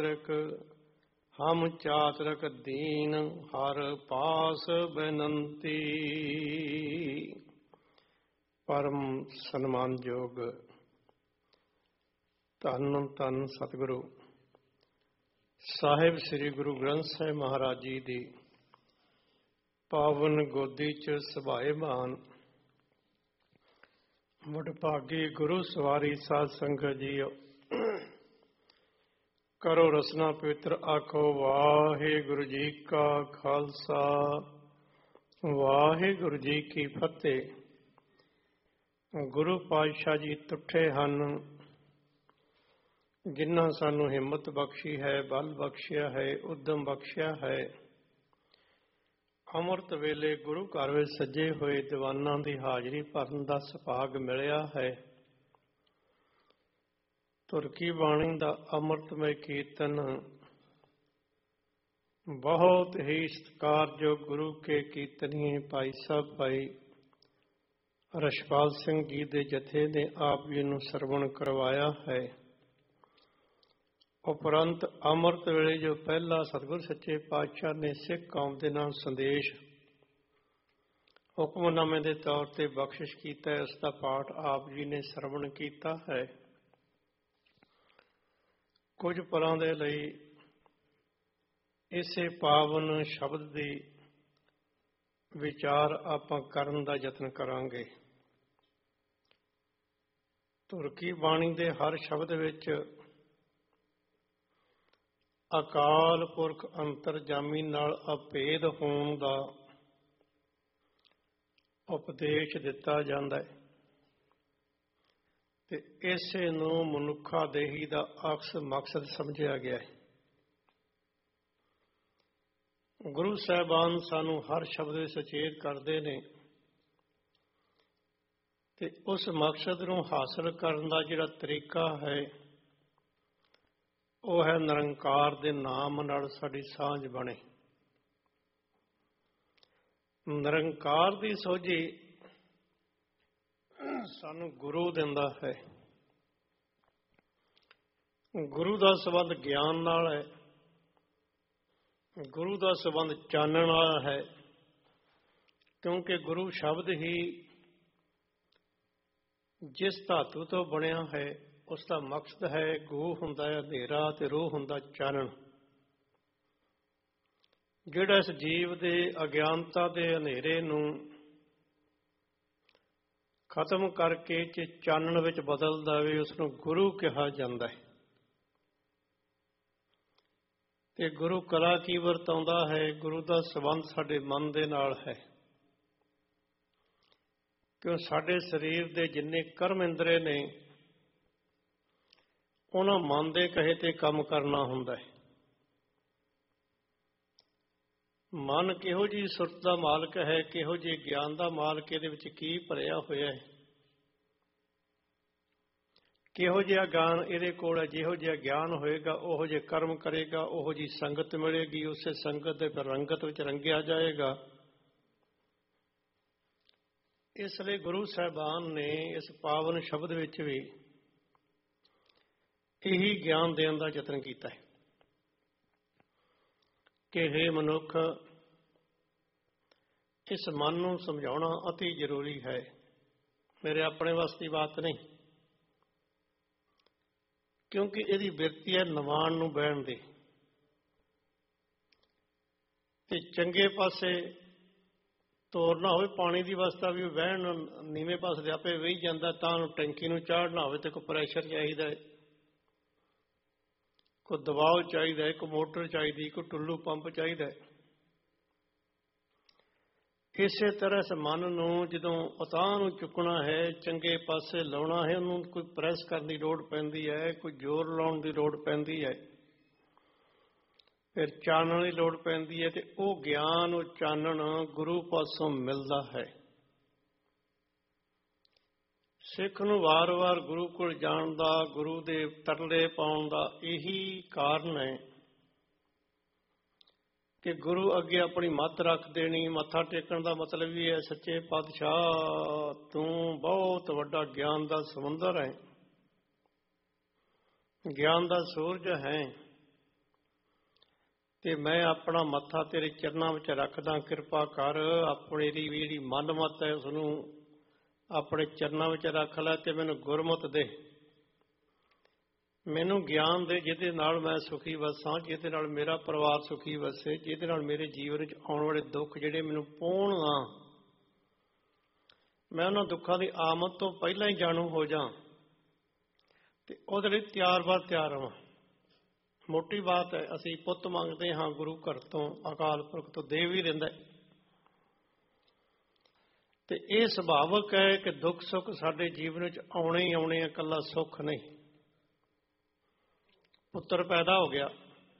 ਹਮ ਚਾਤਰਕ ਦੀਨ ਹਰ ਪਾਸ ਬੇਨੰਤੀ। ਪਰਮ ਸਨਮਾਨਯੋਗ ਧੰਨ ਧੰਨ ਸਤਿਗੁਰੂ ਸਾਹਿਬ ਸ੍ਰੀ ਗੁਰੂ ਗ੍ਰੰਥ ਸਾਹਿਬ ਮਹਾਰਾਜ ਜੀ ਦੀ ਪਾਵਨ ਗੋਦੀ 'ਚ ਸੁਭਾਏਮਾਨ ਵਡਭਾਗੀ ਗੁਰੂ ਸਵਾਰੀ ਸਾਧ ਸੰਗਤ ਜੀਓ, ਕਰੋ ਰਸਨਾ ਪਵਿੱਤਰ ਆਖੋ ਵਾਹਿਗੁਰੂ ਜੀ ਕਾ ਖਾਲਸਾ ਵਾਹਿਗੁਰੂ ਜੀ ਕੀ ਫਤਿਹ। ਗੁਰੂ ਪਾਤਸ਼ਾਹ ਜੀ ਤੁੱਠੇ ਹਨ, ਜਿਨ੍ਹਾਂ ਸਾਨੂੰ ਹਿੰਮਤ ਬਖਸ਼ੀ ਹੈ, ਬਲ ਬਖਸ਼ਿਆ ਹੈ, ਉਦਮ ਬਖਸ਼ਿਆ ਹੈ। ਅੰਮ੍ਰਿਤ ਵੇਲੇ ਗੁਰੂ ਘਰ ਵਿੱਚ ਸੱਜੇ ਹੋਏ ਦੀਵਾਨਾਂ ਦੀ ਹਾਜ਼ਰੀ ਭਰਨ ਦਾ ਸੁਭਾਗ ਮਿਲਿਆ ਹੈ। ਧੁਰ ਕੀ ਬਾਣੀ ਦਾ ਅੰਮ੍ਰਿਤਮਈ ਕੀਰਤਨ ਬਹੁਤ ਹੀ ਸਤਿਕਾਰਯੋਗ ਗੁਰੂ ਕੇ ਕੀਰਤਨੀਏ ਭਾਈ ਸਾਹਿਬ ਭਾਈ ਰਛਪਾਲ ਸਿੰਘ ਜੀ ਦੇ ਜਥੇ ਨੇ ਆਪ ਜੀ ਨੂੰ ਸਰਵਣ ਕਰਵਾਇਆ ਹੈ। ਉਪਰੰਤ ਅੰਮ੍ਰਿਤ ਵੇਲੇ ਜੋ ਪਹਿਲਾ ਸਤਿਗੁਰ ਸੱਚੇ ਪਾਤਸ਼ਾਹ ਨੇ ਸਿੱਖ ਕੌਮ ਦੇ ਨਾਮ ਸੰਦੇਸ਼ ਹੁਕਮਨਾਮੇ ਦੇ ਤੌਰ ਤੇ ਬਖਸ਼ਿਸ਼ ਕੀਤਾ ਹੈ, ਉਸ ਦਾ ਪਾਠ ਆਪ ਜੀ ਨੇ ਸਰਵਣ ਕੀਤਾ ਹੈ। ਕੁਝ ਪਲਾਂ ਦੇ ਲਈ ਇਸੇ ਪਾਵਨ ਸ਼ਬਦ ਦੀ ਵਿਚਾਰ ਆਪਾਂ ਕਰਨ ਦਾ ਯਤਨ ਕਰਾਂਗੇ। ਧੁਰ ਕੀ ਬਾਣੀ ਦੇ ਹਰ ਸ਼ਬਦ ਵਿੱਚ ਅਕਾਲ ਪੁਰਖ ਅੰਤਰਜਾਮੀ ਨਾਲ ਅਭੇਦ ਹੋਣ ਦਾ ਉਪਦੇਸ਼ ਦਿੱਤਾ ਜਾਂਦਾ ਹੈ ਤੇ ਇਸੇ ਨੂੰ ਮਨੁੱਖਾ ਦੇਹੀ ਦਾ ਅਕਸ ਮਕਸਦ ਸਮਝਿਆ ਗਿਆ ਹੈ। ਗੁਰੂ ਸਾਹਿਬਾਨ ਸਾਨੂੰ ਹਰ ਸ਼ਬਦ ਵਿੱਚ ਸੁਚੇਤ ਕਰਦੇ ਨੇ ਤੇ ਉਸ ਮਕਸਦ ਨੂੰ ਹਾਸਲ ਕਰਨ ਦਾ ਜਿਹੜਾ ਤਰੀਕਾ ਹੈ ਉਹ ਹੈ ਨਿਰੰਕਾਰ ਦੇ ਨਾਮ ਨਾਲ ਸਾਡੀ ਸਾਂਝ ਬਣੇ। ਨਿਰੰਕਾਰ ਦੀ ਸੋਝੀ ਸਾਨੂੰ ਗੁਰੂ ਦਿੰਦਾ ਹੈ। ਗੁਰੂ ਦਾ ਸੰਬੰਧ ਗਿਆਨ ਨਾਲ ਹੈ, ਗੁਰੂ ਦਾ ਸੰਬੰਧ ਚਾਨਣ ਨਾਲ ਹੈ, ਕਿਉਂਕਿ ਗੁਰੂ ਸ਼ਬਦ ਹੀ ਜਿਸ ਧਾਤੂ ਤੋਂ ਬਣਿਆ ਹੈ ਉਸ ਦਾ ਮਕਸਦ ਹੈ ਗੂਹ ਹੁੰਦਾ ਹੈ ਹਨੇਰਾ ਤੇ ਰੂਹ ਹੁੰਦਾ ਚਾਨਣ। ਜਿਹੜਾ ਇਸ ਜੀਵ ਦੇ ਅਗਿਆਨਤਾ ਦੇ ਹਨੇਰੇ ਨੂੰ ਖਤਮ ਕਰਕੇ ਚਾਨਣ ਵਿੱਚ ਬਦਲ ਦੇਵੇ ਉਸ ਨੂੰ ਗੁਰੂ ਕਿਹਾ ਜਾਂਦਾ ਹੈ। ਤੇ ਗੁਰੂ ਕਲਾ ਕੀ ਵਰਤਾਉਂਦਾ ਹੈ? ਗੁਰੂ ਦਾ ਸੰਬੰਧ ਸਾਡੇ ਮਨ ਦੇ ਨਾਲ ਹੈ, ਕਿਉਂ ਸਾਡੇ ਸਰੀਰ ਦੇ ਜਿੰਨੇ ਕਰਮ ਇੰਦਰੇ ਨੇ ਉਹਨਾਂ ਮਨ ਦੇ ਕਹੇ ਤੇ ਕੰਮ ਕਰਨਾ ਹੁੰਦਾ ਹੈ। ਮਨ ਕਿਹੋ ਜਿਹੀ ਸੁਰਤ ਦਾ ਮਾਲਕ ਹੈ, ਕਿਹੋ ਜਿਹੇ ਗਿਆਨ ਦਾ ਮਾਲਕ, ਇਹਦੇ ਵਿੱਚ ਕੀ ਭਰਿਆ ਹੋਇਆ ਹੈ, ਕਿਹੋ ਜਿਹਾ ਗਿਆਨ ਇਹਦੇ ਕੋਲ ਹੈ। ਜਿਹੋ ਜਿਹਾ ਗਿਆਨ ਹੋਏਗਾ ਉਹੋ ਜਿਹੇ ਕਰਮ ਕਰੇਗਾ, ਉਹੋ ਜਿਹੀ ਸੰਗਤ ਮਿਲੇਗੀ, ਉਸੇ ਸੰਗਤ ਦੇ ਫਿਰ ਰੰਗਤ ਵਿੱਚ ਰੰਗਿਆ ਜਾਏਗਾ। ਇਸ ਲਈ ਗੁਰੂ ਸਾਹਿਬਾਨ ਨੇ ਇਸ ਪਾਵਨ ਸ਼ਬਦ ਵਿੱਚ ਵੀ ਇਹੀ ਗਿਆਨ ਦੇਣ ਦਾ ਯਤਨ ਕੀਤਾ ਹੈ ਕਿ ਹੇ ਮਨੁੱਖ, ਇਸ ਮਨ ਨੂੰ ਸਮਝਾਉਣਾ ਅਤੀ ਜ਼ਰੂਰੀ ਹੈ। ਮੇਰੇ ਆਪਣੇ ਵਾਸਤੇ ਦੀ ਬਾਤ ਨਹੀਂ, ਕਿਉਂਕਿ ਇਹਦੀ ਬਿਰਤੀ ਹੈ ਨਿਵਾਣ ਨੂੰ ਬਹਿਣ ਦੀ ਤੇ ਚੰਗੇ ਪਾਸੇ ਤੋਰਨਾ ਹੋਵੇ। ਪਾਣੀ ਦੀ ਅਵਸਥਾ ਵੀ ਵਹਿਣ ਨੀਵੇਂ ਪਾਸੇ ਦੇ ਆਪੇ ਵਹੀ ਜਾਂਦਾ, ਤਾਂ ਉਹਨੂੰ ਟੈਂਕੀ ਨੂੰ ਚਾੜਨਾ ਹੋਵੇ ਤੇ ਕੋਈ ਪ੍ਰੈਸ਼ਰ ਚਾਹੀਦਾ ਹੈ, ਕੋਈ ਦਬਾਅ ਚਾਹੀਦਾ ਹੈ, ਕੋਈ ਮੋਟਰ ਚਾਹੀਦੀ, ਕੋਈ ਟੁੱਲੂ ਪੰਪ ਚਾਹੀਦਾ ਹੈ। ਇਸੇ ਤਰ੍ਹਾਂ ਇਸ ਮਨ ਨੂੰ ਜਦੋਂ ਉਤਾਂਹ ਨੂੰ ਚੁੱਕਣਾ ਹੈ, ਚੰਗੇ ਪਾਸੇ ਲਾਉਣਾ ਹੈ, ਉਹਨੂੰ ਕੋਈ ਪ੍ਰੈਸ ਕਰਨ ਦੀ ਲੋੜ ਪੈਂਦੀ ਹੈ, ਕੋਈ ਜ਼ੋਰ ਲਾਉਣ ਦੀ ਲੋੜ ਪੈਂਦੀ ਹੈ, ਫਿਰ ਚਾਨਣ ਦੀ ਲੋੜ ਪੈਂਦੀ ਹੈ। ਤੇ ਉਹ ਗਿਆਨ, ਉਹ ਚਾਨਣ ਗੁਰੂ ਪਾਸੋਂ ਮਿਲਦਾ ਹੈ। ਸਿੱਖ ਨੂੰ ਵਾਰ-ਵਾਰ ਗੁਰੂ ਕੋਲ ਜਾਣ ਦਾ, ਗੁਰੂ ਦੇ ਤਰਲੇ ਪਾਉਣ ਦਾ ਇਹੀ ਕਾਰਨ ਹੈ ਕਿ ਗੁਰੂ ਅੱਗੇ ਆਪਣੀ ਮੱਤ ਰੱਖ ਦੇਣੀ। ਮੱਥਾ ਟੇਕਣ ਦਾ ਮਤਲਬ ਵੀ ਹੈ ਸੱਚੇ ਪਾਤਸ਼ਾਹ ਤੂੰ ਬਹੁਤ ਵੱਡਾ ਗਿਆਨ ਦਾ ਸਮੁੰਦਰ ਹੈ, ਗਿਆਨ ਦਾ ਸੂਰਜ ਹੈ, ਤੇ ਮੈਂ ਆਪਣਾ ਮੱਥਾ ਤੇਰੇ ਚਰਨਾਂ ਵਿੱਚ ਰੱਖਦਾ, ਕਿਰਪਾ ਕਰ ਆਪਣੀ ਜਿਹੜੀ ਮਨਮਤ ਹੈ ਉਸਨੂੰ ਆਪਣੇ ਚਰਨਾਂ ਵਿੱਚ ਰੱਖ ਲੈ ਤੇ ਮੈਨੂੰ ਗੁਰਮਤਿ ਦੇ, ਮੈਨੂੰ ਗਿਆਨ ਦੇ ਜਿਹਦੇ ਨਾਲ ਮੈਂ ਸੁਖੀ ਵਸਾਂ, ਜਿਹਦੇ ਨਾਲ ਮੇਰਾ ਪਰਿਵਾਰ ਸੁਖੀ ਵਸੇ, ਜਿਹਦੇ ਨਾਲ ਮੇਰੇ ਜੀਵਨ ਵਿੱਚ ਆਉਣ ਵਾਲੇ ਦੁੱਖ ਜਿਹੜੇ ਮੈਨੂੰ ਪੂਰਨ ਆ, ਮੈਂ ਉਹਨਾਂ ਦੁੱਖਾਂ ਦੀ ਆਮਦ ਤੋਂ ਪਹਿਲਾਂ ਹੀ ਜਾਣੂ ਹੋ ਜਾ ਤੇ ਉਹਦੇ ਲਈ ਤਿਆਰ ਹਾਂ। ਮੋਟੀ ਬਾਤ ਹੈ, ਅਸੀਂ ਪੁੱਤ ਮੰਗਦੇ ਹਾਂ ਗੁਰੂ ਘਰ ਤੋਂ, ਅਕਾਲ ਪੁਰਖ ਤੋਂ ਦੇ ਵੀ ਦਿੰਦਾ ਤੇ ਇਹ ਸੁਭਾਵਕ ਹੈ ਕਿ ਦੁੱਖ ਸੁੱਖ ਸਾਡੇ ਜੀਵਨ ਵਿੱਚ ਆਉਣੇ ਹੀ ਆਉਣੇ ਆ, ਇਕੱਲਾ ਸੁੱਖ ਨਹੀਂ। ਪੁੱਤਰ ਪੈਦਾ ਹੋ ਗਿਆ,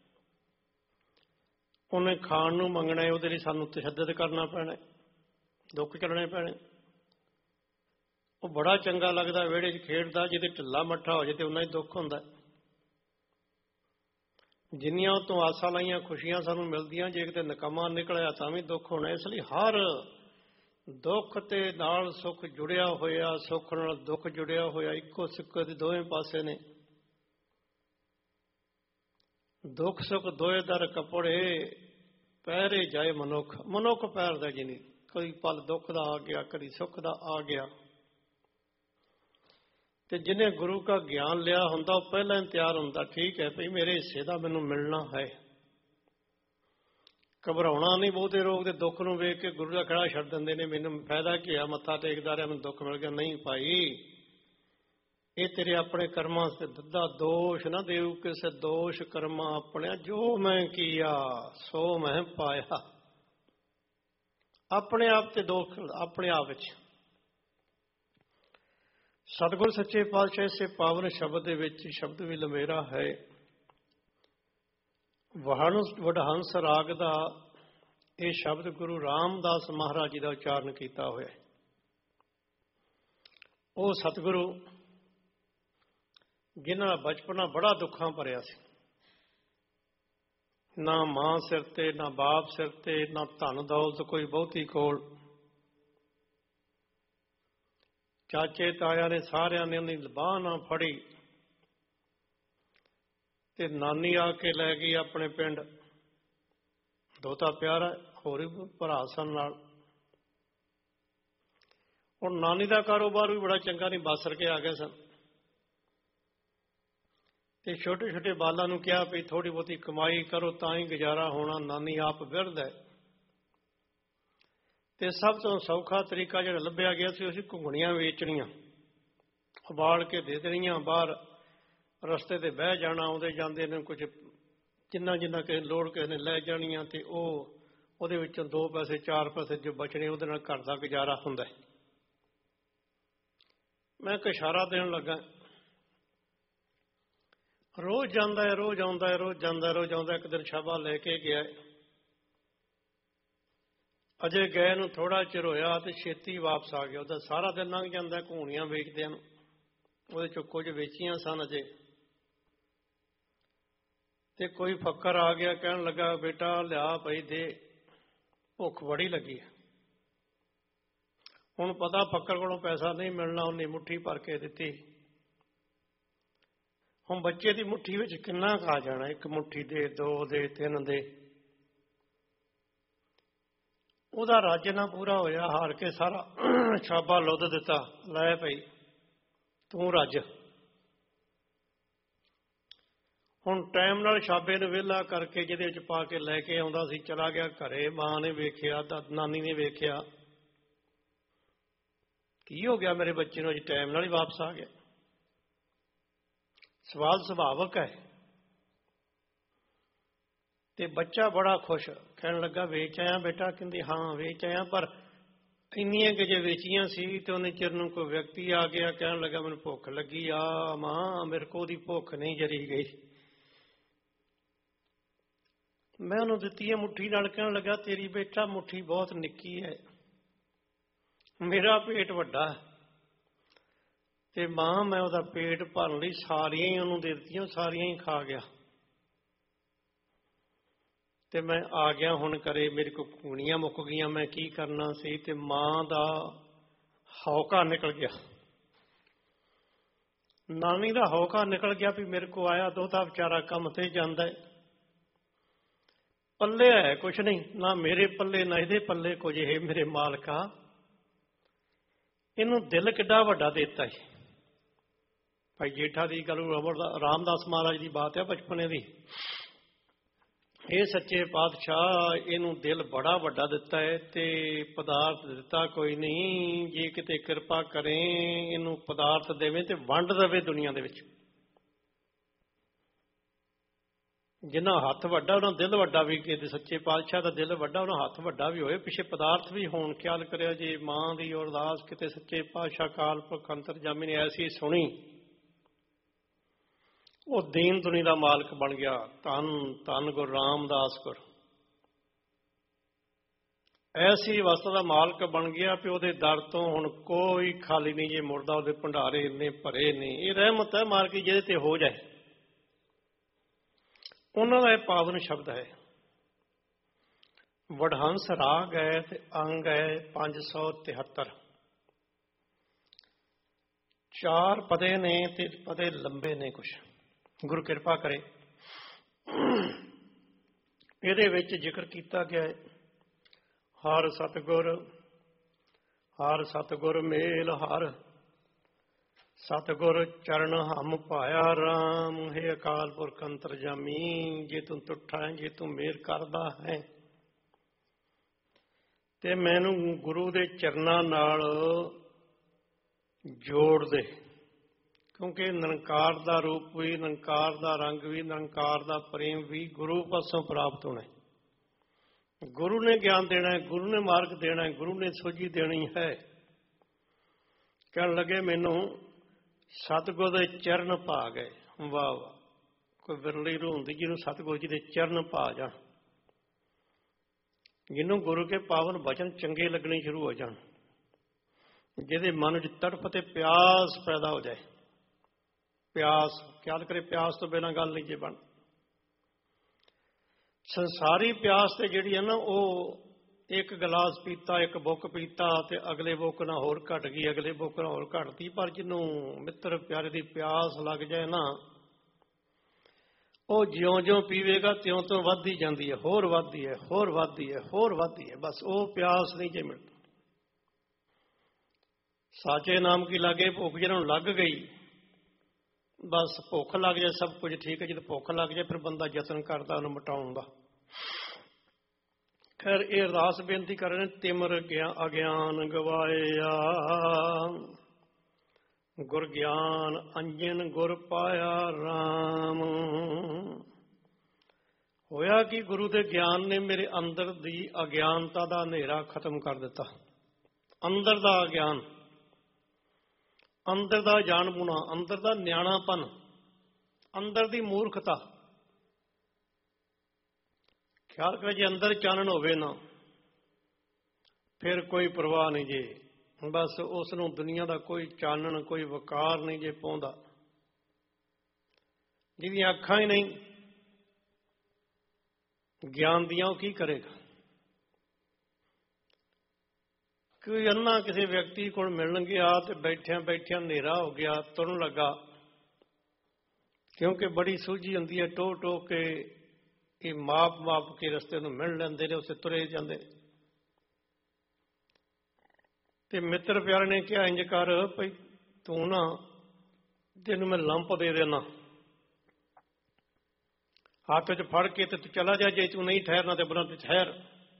ਉਹਨੇ ਖਾਣ ਨੂੰ ਮੰਗਣਾ, ਉਹਦੇ ਲਈ ਸਾਨੂੰ ਤਸ਼ੱਦਦ ਕਰਨਾ ਪੈਣਾ, ਦੁੱਖ ਝੱਲਣੇ ਪੈਣੇ। ਉਹ ਬੜਾ ਚੰਗਾ ਲੱਗਦਾ ਵਿਹੜੇ 'ਚ ਖੇਡਦਾ, ਜਿਹਦੇ ਢਿੱਲਾ ਮੱਠਾ ਹੋ ਜਾਏ ਤੇ ਉਹਨਾਂ ਹੀ ਦੁੱਖ ਹੁੰਦਾ। ਜਿੰਨੀਆਂ ਉਹ ਤੋਂ ਆਸਾਂ ਲਾਈਆਂ ਖੁਸ਼ੀਆਂ ਸਾਨੂੰ ਮਿਲਦੀਆਂ, ਜੇ ਕਿਤੇ ਨਕਮਾ ਨਿਕਲਿਆ ਤਾਂ ਵੀ ਦੁੱਖ ਹੋਣਾ। ਇਸ ਲਈ ਹਰ ਦੁੱਖ ਤੇ ਨਾਲ ਸੁੱਖ ਜੁੜਿਆ ਹੋਇਆ, ਸੁੱਖ ਨਾਲ ਦੁੱਖ ਜੁੜਿਆ ਹੋਇਆ, ਇੱਕੋ ਸਿੱਕੇ ਦੇ ਦੋਵੇਂ ਪਾਸੇ ਨੇ। ਦੁੱਖ ਸੁੱਖ ਦੋਏ ਦਰ ਕੱਪੜੇ, ਪਹਿਰੇ ਜਾਏ ਮਨੁੱਖ। ਮਨੁੱਖ ਪਹਿਰਦਾ ਜੀ ਨਹੀਂ, ਕਦੀ ਪਲ ਦੁੱਖ ਦਾ ਆ ਗਿਆ, ਕਦੀ ਸੁੱਖ ਦਾ ਆ ਗਿਆ। ਤੇ ਜਿਹਨੇ ਗੁਰੂ ਕਾ ਗਿਆਨ ਲਿਆ ਹੁੰਦਾ ਉਹ ਪਹਿਲਾਂ ਹੀ ਤਿਆਰ ਹੁੰਦਾ, ਠੀਕ ਹੈ ਭਈ ਮੇਰੇ ਹਿੱਸੇ ਦਾ ਮੈਨੂੰ ਮਿਲਣਾ ਹੈ। ਘਬਰਾਉਣਾ ਨਹੀਂ ਬਹੁਤੇ ਰੋਗ ਦੇ ਦੁੱਖ ਨੂੰ ਵੇਖ ਕੇ ਗੁਰੂ ਦਾ ਖੜਾ ਛੱਡ ਦਿੰਦੇ ਨੇ, ਮੈਨੂੰ ਫਾਇਦਾ ਕੀ ਆ, ਮੱਥਾ ਟੇਕਦਾ ਰਿਹਾ ਮੈਨੂੰ ਦੁੱਖ ਮਿਲ ਗਿਆ। ਨਹੀਂ ਭਾਈ, ਇਹ ਤੇਰੇ ਆਪਣੇ ਕਰਮਾਂ ਤੇ ਦੱਦਾ, ਦੋਸ਼ ਨਾ ਦੇਉ ਕਿਸੇ ਦੋਸ਼ ਕਰਮਾਂ ਆਪਣੇ, ਜੋ ਮੈਂ ਕੀਆ ਸੋ ਮੈਂ ਪਾਇਆ। ਆਪਣੇ ਆਪ ਤੇ ਦੋਖ ਆਪਣੇ ਆਪ ਵਿੱਚ। ਸਤਿਗੁਰ ਸੱਚੇ ਪਾਤਸ਼ਾਹ ਇਸੇ ਪਾਵਨ ਸ਼ਬਦ ਦੇ ਵਿੱਚ ਸ਼ਬਦ ਵੀ ਲੰਮੇਰਾ ਹੈ। ਵਡਹੰਸ ਰਾਗ ਦਾ ਇਹ ਸ਼ਬਦ ਗੁਰੂ ਰਾਮਦਾਸ ਮਹਾਰਾਜ ਜੀ ਦਾ ਉਚਾਰਨ ਕੀਤਾ ਹੋਇਆ। ਉਹ ਸਤਿਗੁਰੂ ਜਿਨ੍ਹਾਂ ਦਾ ਬਚਪਨਾ ਬੜਾ ਦੁੱਖਾਂ ਭਰਿਆ ਸੀ, ਨਾ ਮਾਂ ਸਿਰ ਤੇ, ਨਾ ਬਾਪ ਸਿਰ ਤੇ, ਨਾ ਧਨ ਦੌਲਤ ਕੋਈ ਬਹੁਤੀ ਕੋਲ। ਚਾਚੇ ਤਾਇਆਂ ਨੇ ਸਾਰਿਆਂ ਨੇ ਉਹਦੀ ਬਾਂਹ ਨਾ ਫੜੀ ਤੇ ਨਾਨੀ ਆ ਕੇ ਲੈ ਗਈ ਆਪਣੇ ਪਿੰਡ। ਦੋਤਾ ਪਿਆਰਾ, ਹੋਰ ਵੀ ਭਰਾ ਸਨ ਨਾਲ। ਹੁਣ ਨਾਨੀ ਦਾ ਕਾਰੋਬਾਰ ਵੀ ਬੜਾ ਚੰਗਾ ਨਹੀਂ, ਬਾਸਰ ਕੇ ਆ ਗਏ ਸਨ ਤੇ ਛੋਟੇ ਛੋਟੇ ਬਾਲਾਂ ਨੂੰ ਕਿਹਾ ਵੀ ਥੋੜੀ ਬਹੁਤੀ ਕਮਾਈ ਕਰੋ ਤਾਂ ਹੀ ਗੁਜ਼ਾਰਾ ਹੋਣਾ। ਨਾਨੀ ਆਪ ਬਿਰਧ ਹੈ ਤੇ ਸਭ ਤੋਂ ਸੌਖਾ ਤਰੀਕਾ ਜਿਹੜਾ ਲੱਭਿਆ ਗਿਆ ਸੀ, ਉਹ ਸੀ ਘੁੰਗਣੀਆਂ ਵੇਚਣੀਆਂ, ਉਬਾਲ ਕੇ ਦੇ ਦੇਣੀਆਂ, ਬਾਹਰ ਰਸਤੇ ਤੇ ਬਹਿ ਜਾਣਾ, ਆਉਂਦੇ ਜਾਂਦੇ ਨੇ ਕੁਝ ਜਿੰਨਾ ਜਿੰਨਾ ਕਿਸੇ ਲੋੜ ਕਿਸੇ ਨੇ ਲੈ ਜਾਣੀਆਂ ਤੇ ਉਹਦੇ ਵਿੱਚੋਂ 2 ਪੈਸੇ 4 ਪੈਸੇ ਜੋ ਬਚਣੇ ਉਹਦੇ ਨਾਲ ਘਰ ਦਾ ਗੁਜ਼ਾਰਾ ਹੁੰਦਾ। ਮੈਂ ਇੱਕ ਇਸ਼ਾਰਾ ਦੇਣ ਲੱਗਾ, ਰੋਜ਼ ਜਾਂਦਾ ਹੈ, ਰੋਜ਼ ਆਉਂਦਾ ਹੈ, ਰੋਜ਼ ਜਾਂਦਾ ਹੈ, ਰੋਜ਼ ਆਉਂਦਾ। ਇੱਕ ਦਿਨ ਸ਼ਾਬਾ ਲੈ ਕੇ ਗਿਆ, ਅਜੇ ਗਏ ਨੂੰ ਥੋੜਾ ਚਿਰ ਹੋਇਆ ਤੇ ਛੇਤੀ ਵਾਪਸ ਆ ਗਿਆ। ਉਹਦਾ ਸਾਰਾ ਦਿਨ ਲੰਘ ਜਾਂਦਾ ਘੂਣੀਆਂ ਵੇਚਦਿਆਂ ਨੂੰ। ਉਹਦੇ ਚੋਂ ਕੁਝ ਵੇਚੀਆਂ ਸਨ ਅਜੇ, ਤੇ ਕੋਈ ਫੱਕਰ ਆ ਗਿਆ, ਕਹਿਣ ਲੱਗਾ ਬੇਟਾ ਲਿਆ ਪਈ ਦੇ, ਭੁੱਖ ਬੜੀ ਲੱਗੀ ਹੈ। ਹੁਣ ਪਤਾ ਫੱਕਰ ਕੋਲੋਂ ਪੈਸਾ ਨਹੀਂ ਮਿਲਣਾ, ਉਹਨੇ ਮੁੱਠੀ ਭਰ ਕੇ ਦਿੱਤੀ। ਹੁਣ ਬੱਚੇ ਦੀ ਮੁੱਠੀ ਵਿੱਚ ਕਿੰਨਾ ਖਾ ਜਾਣਾ, 1 ਮੁੱਠੀ ਦੇ, 2 ਦੇ, 3 ਦੇ। ਉਹਦਾ ਰੱਜ ਨਾ ਪੂਰਾ ਹੋਇਆ, ਹਾਰ ਕੇ ਸਾਰਾ ਛਾਬਾ ਲੁੱਦ ਦਿੱਤਾ, ਲੈ ਭਾਈ ਤੂੰ ਰੱਜ। ਹੁਣ ਟਾਈਮ ਨਾਲ ਛਾਬੇ ਨੂੰ ਵਿਹਲਾ ਕਰਕੇ ਜਿਹਦੇ ਵਿੱਚ ਪਾ ਕੇ ਲੈ ਕੇ ਆਉਂਦਾ ਸੀ, ਚਲਾ ਗਿਆ ਘਰੇ। ਮਾਂ ਨੇ ਵੇਖਿਆ, ਨਾਨੀ ਨੇ ਵੇਖਿਆ, ਕੀ ਹੋ ਗਿਆ ਮੇਰੇ ਬੱਚੇ ਨੂੰ, ਅੱਜ ਟਾਈਮ ਨਾਲ ਹੀ ਵਾਪਸ ਆ ਗਿਆ। ਸਵਾਲ ਸੁਭਾਵਕ ਹੈ ਤੇ ਬੱਚਾ ਬੜਾ ਖੁਸ਼, ਕਹਿਣ ਲੱਗਾ ਵੇਚ ਆਇਆ ਬੇਟਾ? ਕਹਿੰਦੀ ਹਾਂ ਵੇਚ ਆਇਆ, ਪਰ ਇੰਨੀਆਂ ਕਿ ਜੇ ਵੇਚੀਆਂ ਸੀ ਤੇ ਉਹਨੇ ਚਿਰ ਨੂੰ ਕੋਈ ਵਿਅਕਤੀ ਆ ਗਿਆ, ਕਹਿਣ ਲੱਗਾ ਮੈਨੂੰ ਭੁੱਖ ਲੱਗੀ ਆ ਮਾਂ, ਮੇਰੇ ਕੋਲ ਉਹਦੀ ਭੁੱਖ ਨਹੀਂ ਜਰੀ ਗਈ। ਮੈਂ ਉਹਨੂੰ ਦਿੱਤੀ ਹੈ ਮੁੱਠੀ ਨਾਲ, ਕਹਿਣ ਲੱਗਾ ਤੇਰੀ ਬੇਟਾ ਮੁੱਠੀ ਬਹੁਤ ਨਿੱਕੀ ਹੈ, ਮੇਰਾ ਪੇਟ ਵੱਡਾ ਤੇ ਮਾਂ ਮੈਂ ਉਹਦਾ ਪੇਟ ਭਰਨ ਲਈ ਸਾਰੀਆਂ ਹੀ ਉਹਨੂੰ ਦੇ ਦਿੱਤੀਆਂ, ਸਾਰੀਆਂ ਹੀ ਖਾ ਗਿਆ ਤੇ ਮੈਂ ਆ ਗਿਆ ਹੁਣ ਘਰੇ। ਮੇਰੇ ਕੋਲ ਘੂਣੀਆਂ ਮੁੱਕ ਗਈਆਂ, ਮੈਂ ਕੀ ਕਰਨਾ ਸੀ। ਤੇ ਮਾਂ ਦਾ ਹੌਕਾ ਨਿਕਲ ਗਿਆ, ਨਾਨੀ ਦਾ ਹੌਕਾ ਨਿਕਲ ਗਿਆ ਵੀ ਮੇਰੇ ਕੋਲ ਆਇਆ ਦੋਤਾ ਵਿਚਾਰਾ ਕੰਮ ਤੇ ਜਾਂਦਾ ਹੈ, ਪੱਲੇ ਹੈ ਕੁਛ ਨਹੀਂ, ਨਾ ਮੇਰੇ ਪੱਲੇ ਨਾ ਇਹਦੇ ਪੱਲੇ ਕੁਝ, ਇਹ ਮੇਰੇ ਮਾਲਕਾ ਇਹਨੂੰ ਦਿਲ ਕਿੱਡਾ ਵੱਡਾ ਦਿੱਤਾ ਹੈ। ਭਾਈ ਜੇਠਾ ਦੀ ਗੱਲ ਰਾਮਦਾਸ ਮਹਾਰਾਜ ਦੀ ਬਾਤ ਹੈ ਬਚਪਨੇ ਦੀ। ਇਹ ਸੱਚੇ ਪਾਤਸ਼ਾਹ ਇਹਨੂੰ ਦਿਲ ਬੜਾ ਵੱਡਾ ਦਿੱਤਾ ਹੈ ਤੇ ਪਦਾਰਥ ਦਿੱਤਾ ਕੋਈ ਨਹੀਂ। ਜੇ ਕਿਤੇ ਕਿਰਪਾ ਕਰੇ ਇਹਨੂੰ ਪਦਾਰਥ ਦੇਵੇ ਤੇ ਵੰਡ ਦੇਵੇ ਦੁਨੀਆ ਦੇ ਵਿੱਚ। ਜਿੰਨਾ ਹੱਥ ਵੱਡਾ ਉਹਨਾਂ ਦਿਲ ਵੱਡਾ ਵੀ। ਕਿਤੇ ਸੱਚੇ ਪਾਤਸ਼ਾਹ ਦਾ ਦਿਲ ਵੱਡਾ ਉਹਨਾਂ ਹੱਥ ਵੱਡਾ ਵੀ ਹੋਏ, ਪਿੱਛੇ ਪਦਾਰਥ ਵੀ ਹੋਣ। ਖਿਆਲ ਕਰਿਓ ਜੇ ਮਾਂ ਦੀ ਅਰਦਾਸ ਕਿਤੇ ਸੱਚੇ ਪਾਤਸ਼ਾਹ ਅਕਾਲ ਪੁਰਖ ਅੰਤਰਜਾਮੀ ਨੇ ਐਸੀ ਸੁਣੀ, ਉਹ ਦੀਨ ਦੁਨੀ ਦਾ ਮਾਲਕ ਬਣ ਗਿਆ। ਧੰਨ ਧੰਨ ਗੁਰੂ ਰਾਮਦਾਸ ਗੁਰ ਐਸੀ ਅਵਸਥਾ ਦਾ ਮਾਲਕ ਬਣ ਗਿਆ ਵੀ ਉਹਦੇ ਦਰ ਤੋਂ ਹੁਣ ਕੋਈ ਖਾਲੀ ਨਹੀਂ ਜੇ ਮੁੜਦਾ। ਉਹਦੇ ਭੰਡਾਰੇ ਇੰਨੇ ਭਰੇ ਨੇ। ਇਹ ਰਹਿਮਤ ਹੈ ਮਾਲਕੀ ਜਿਹਦੇ ਤੇ ਹੋ ਜਾਏ। ਉਹਨਾਂ ਦਾ ਇਹ ਪਾਵਨ ਸ਼ਬਦ ਹੈ। ਵਡਹੰਸ ਰਾਗ ਹੈ ਤੇ ਅੰਗ ਹੈ 573। 4 ਪਦੇ ਨੇ ਤੇ ਪਦੇ ਲੰਬੇ ਨੇ ਕੁਛ। ਗੁਰੂ ਕਿਰਪਾ ਕਰੇ ਇਹਦੇ ਵਿੱਚ ਜ਼ਿਕਰ ਕੀਤਾ ਗਿਆ ਹੈ ਹਰ ਸਤਿਗੁਰ, ਹਰ ਸਤਿਗੁਰ ਮੇਲ ਹਰ, ਸਤਿਗੁਰ ਚਰਨ ਹਮ ਪਾਇਆ ਰਾਮ। ਹੈ ਅਕਾਲ ਪੁਰਖ ਅੰਤਰਜਾਮੀ, ਜੇ ਤੂੰ ਤੁੱਠਾ ਹੈ, ਜੇ ਤੂੰ ਮੇਲ ਕਰਦਾ ਹੈ ਤੇ ਮੈਨੂੰ ਗੁਰੂ ਦੇ ਚਰਨਾਂ ਨਾਲ ਜੋੜ ਦੇ। ਕਿਉਂਕਿ ਨਿਰੰਕਾਰ ਦਾ ਰੂਪ ਵੀ, ਨਿਰੰਕਾਰ ਦਾ ਰੰਗ ਵੀ, ਨਿਰੰਕਾਰ ਦਾ ਪ੍ਰੇਮ ਵੀ ਗੁਰੂ ਪਾਸੋਂ ਪ੍ਰਾਪਤ ਹੋਣਾ। ਗੁਰੂ ਨੇ ਗਿਆਨ ਦੇਣਾ, ਗੁਰੂ ਨੇ ਮਾਰਗ ਦੇਣਾ, ਗੁਰੂ ਨੇ ਸੋਝੀ ਦੇਣੀ ਹੈ। ਕਹਿਣ ਲੱਗੇ ਮੈਨੂੰ ਸਤਿਗੁਰ ਦੇ ਚਰਨ ਪਾ ਗਏ। ਵਾਹ ਵਾਹ, ਕੋਈ ਵਿਰਲੀ ਰੂਹ ਹੁੰਦੀ ਜਿਹਨੂੰ ਸਤਿਗੁਰ ਜੀ ਦੇ ਚਰਨ ਪਾ ਜਾਣ, ਜਿਹਨੂੰ ਗੁਰੂ ਕੇ ਪਾਵਨ ਵਚਨ ਚੰਗੇ ਲੱਗਣੇ ਸ਼ੁਰੂ ਹੋ ਜਾਣ, ਜਿਹਦੇ ਮਨ ਵਿੱਚ ਤੜਫ ਤੇ ਪਿਆਸ ਪੈਦਾ ਹੋ ਜਾਏ। ਪਿਆਸ, ਖਿਆਲ ਕਰੇ ਪਿਆਸ ਤੋਂ ਬਿਨਾਂ ਗੱਲ ਨਹੀਂ ਜੇ ਬਣ। ਸੰਸਾਰੀ ਪਿਆਸ ਤੇ ਜਿਹੜੀ ਹੈ ਨਾ, ਉਹ ਇੱਕ ਗਲਾਸ ਪੀਤਾ, ਇੱਕ ਬੁੱਕ ਪੀਤਾ ਤੇ ਅਗਲੇ ਬੁੱਕ ਨਾਲ ਹੋਰ ਘਟ ਗਈ, ਅਗਲੇ ਬੁੱਕ ਨਾਲ ਹੋਰ ਘਟਦੀ। ਪਰ ਜਿਹਨੂੰ ਮਿੱਤਰ ਪਿਆਰੇ ਦੀ ਪਿਆਸ ਲੱਗ ਜਾਏ ਨਾ, ਉਹ ਜਿਉਂ-ਜਿਉਂ ਪੀਵੇਗਾ ਤਿਉਂ ਤੋਂ ਵੱਧਦੀ ਜਾਂਦੀ ਹੈ, ਹੋਰ ਵੱਧਦੀ ਹੈ, ਹੋਰ ਵੱਧਦੀ ਹੈ, ਹੋਰ ਵੱਧਦੀ ਹੈ। ਬਸ ਉਹ ਪਿਆਸ ਨਹੀਂ ਜੇ ਮਿਲਦੀ। ਸਾਚੇ ਨਾਮ ਕੀ ਲਾਗੇ ਭੁੱਖ ਜਿਹਨਾਂ ਨੂੰ ਲੱਗ ਗਈ, ਬਸ ਭੁੱਖ ਲੱਗ ਜਾਏ ਸਭ ਕੁਝ ਠੀਕ ਹੈ। ਜਦੋਂ ਭੁੱਖ ਲੱਗ ਜਾਏ ਫਿਰ ਬੰਦਾ ਯਤਨ ਕਰਦਾ ਉਹਨੂੰ ਮਿਟਾਉਣ ਦਾ। ਖੈਰ ਇਹ ਅਰਦਾਸ ਬੇਨਤੀ ਕਰ ਰਹੇ ਨੇ। ਤਿਮਰ ਅਗਿਆਨ ਗਵਾਇਆ, ਗੁਰ ਗਿਆਨ ਅੰਜਨ ਗੁਰ ਪਾਇਆ ਰਾਮ। ਹੋਇਆ ਕਿ ਗੁਰੂ ਦੇ ਗਿਆਨ ਨੇ ਮੇਰੇ ਅੰਦਰ ਦੀ ਅਗਿਆਨਤਾ ਦਾ ਹਨੇਰਾ ਖਤਮ ਕਰ ਦਿੱਤਾ। ਅੰਦਰ ਦਾ ਅਗਿਆਨ, ਅੰਦਰ ਦਾ ਜਾਣਬੁਣਾ, ਅੰਦਰ ਦਾ ਨਿਆਣਾਪਨ, ਅੰਦਰ ਦੀ ਮੂਰਖਤਾ। ਖਿਆਲ ਕਰ ਜੇ ਅੰਦਰ ਚਾਨਣ ਹੋਵੇ ਨਾ, ਫਿਰ ਕੋਈ ਪਰਵਾਹ ਨਹੀਂ ਜੇ। ਬਸ ਉਸ ਨੂੰ ਦੁਨੀਆ ਦਾ ਕੋਈ ਚਾਨਣ, ਕੋਈ ਵਕਾਰ ਨਹੀਂ ਜੇ ਪਾਉਂਦਾ। ਜਿਹਦੀਆਂ ਅੱਖਾਂ ਹੀ ਨਹੀਂ ਗਿਆਨ ਦੀਆਂ, ਉਹ ਕੀ ਕਰੇਗਾ? ਕੋਈ ਅੰਨਾ ਕਿਸੇ ਵਿਅਕਤੀ ਕੋਲ ਮਿਲਣ ਗਿਆ ਤੇ ਬੈਠਿਆਂ ਬੈਠਿਆਂ ਹਨੇਰਾ ਹੋ ਗਿਆ, ਤੁਰਨ ਲੱਗਾ। ਕਿਉਂਕਿ ਬੜੀ ਸੂਝੀ ਹੁੰਦੀ ਹੈ, ਟੋਹ ਟੋਹ ਕੇ ਇਹ ਮਾਪ ਕੇ ਰਸਤੇ ਨੂੰ ਮਿਲ ਲੈਂਦੇ ਨੇ, ਉਸੇ ਤੁਰੇ ਜਾਂਦੇ। ਤੇ ਮਿੱਤਰ ਪਿਆਰੇ ਨੇ ਕਿਹਾ ਇੰਜ ਕਰ ਭਈ ਤੂੰ ਨਾ ਤੈਨੂੰ ਮੈਂ ਲੰਪ ਦੇ ਦੇਣਾ, ਹੱਥ 'ਚ ਫੜ ਕੇ ਤੇ ਤੂੰ ਚਲਾ ਜਾ। ਜੇ ਤੂੰ ਨਹੀਂ ਠਹਿਰਨਾ ਤੇ ਬਣਾ ਤੇ ਠਹਿਰ।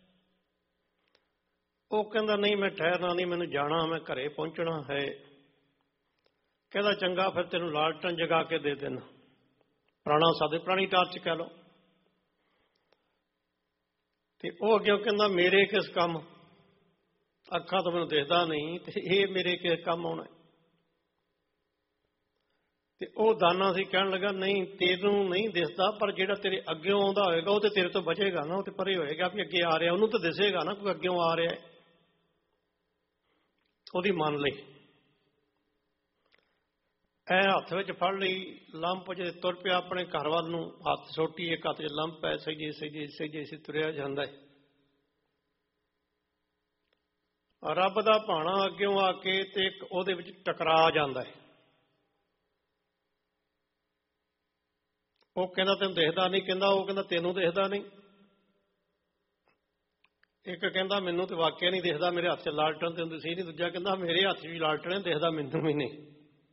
ਉਹ ਕਹਿੰਦਾ ਨਹੀਂ ਮੈਂ ਠਹਿਰਨਾ ਨਹੀਂ, ਮੈਨੂੰ ਜਾਣਾ, ਮੈਂ ਘਰੇ ਪਹੁੰਚਣਾ ਹੈ। ਕਹਿੰਦਾ ਚੰਗਾ ਫਿਰ ਤੈਨੂੰ ਲਾਲਟਨ ਜਗਾ ਕੇ ਦੇ ਦੇਣਾ, ਪੁਰਾਣਾ ਸਾਦੇ ਪੁਰਾਣੀ ਟਾਰਚ ਕਹਿ ਲਓ। ਤੇ ਉਹ ਅੱਗੇ ਕਹਿੰਦਾ ਮੇਰੇ ਕਿਸ ਕੰਮ, ਅੱਖਾਂ ਤੋਂ ਮੈਨੂੰ ਦਿਖਦਾ ਨਹੀਂ ਤੇ ਇਹ ਮੇਰੇ ਕਿਸ ਕੰਮ ਆਉਣਾ। ਤੇ ਉਹ ਦਾਨਾ ਸੀ ਕਹਿਣ ਲੱਗਾ ਨਹੀਂ ਤੈਨੂੰ ਨਹੀਂ ਦਿਸਦਾ, ਪਰ ਜਿਹੜਾ ਤੇਰੇ ਅੱਗੇ ਆਉਂਦਾ ਹੋਏਗਾ ਉਹ ਤੇ ਤੇਰੇ ਤੋਂ ਬਚੇਗਾ ਨਾ, ਉਹ ਤੇ ਪਰੇ ਹੋਏਗਾ ਵੀ ਅੱਗੇ ਆ ਰਿਹਾ, ਉਹਨੂੰ ਤਾਂ ਦਿਸੇਗਾ ਨਾ ਕੋਈ ਅੱਗੇ ਆ ਰਿਹਾ। ਉਹਦੀ ਮੰਨ ਲਈ। ਐ ਹੱਥ ਵਿੱਚ ਫੜ ਲਈ ਲੰਪ, ਜੇ ਤੁਰ ਪਿਆ ਆਪਣੇ ਘਰ ਵੱਲ ਨੂੰ, ਹੱਥ ਛੋਟੀ ਇੱਕ ਹੱਥ 'ਚ ਲੰਪ ਹੈ, ਸਹੀਏ ਸਹੀਏ ਸਹੀਏ ਸੀ ਤੁਰਿਆ ਜਾਂਦਾ ਹੈ। ਰੱਬ ਦਾ ਭਾਣਾ ਅੱਗਿਓਂ ਆ ਕੇ ਤੇ ਇੱਕ ਉਹਦੇ ਵਿੱਚ ਟਕਰਾ ਜਾਂਦਾ ਹੈ। ਉਹ ਕਹਿੰਦਾ ਤੈਨੂੰ ਦਿਖਦਾ ਨਹੀਂ, ਕਹਿੰਦਾ ਉਹ ਕਹਿੰਦਾ ਤੈਨੂੰ ਦਿਖਦਾ ਨਹੀਂ। ਇੱਕ ਕਹਿੰਦਾ ਮੈਨੂੰ ਤੇ ਵਾਕਿਆ ਨਹੀਂ ਦਿਖਦਾ, ਮੇਰੇ ਹੱਥ 'ਚ ਲਾਲਟਣ ਤੇ ਹੁੰਦੀ ਸੀ ਨਹੀਂ। ਦੂਜਾ ਕਹਿੰਦਾ ਮੇਰੇ ਹੱਥ 'ਚ ਵੀ ਲਾਲਟਣ ਦਿਖਦਾ, ਮੈਨੂੰ ਵੀ ਨਹੀਂ।